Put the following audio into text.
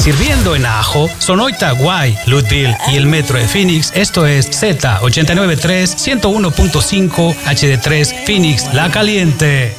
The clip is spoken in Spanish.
sirviendo en Ajo, Sonoita, Guay, Lutville y el Metro de Phoenix. Esto es Z893 101.5 HD3 Phoenix La Caliente.